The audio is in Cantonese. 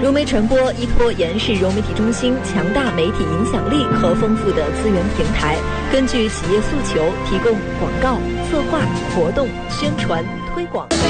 融媒传播依托延世融媒体中心强大媒体影响力和丰富的资源平台，根据企业诉求提供广告、策划、活动、宣传、推广。